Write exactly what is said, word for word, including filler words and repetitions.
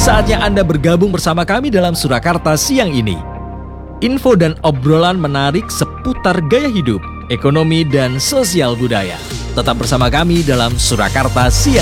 Saatnya Anda bergabung bersama kami dalam Surakarta siang ini. Info dan obrolan menarik seputar gaya hidup, ekonomi, dan sosial budaya. Tetap bersama kami dalam Surakarta siang.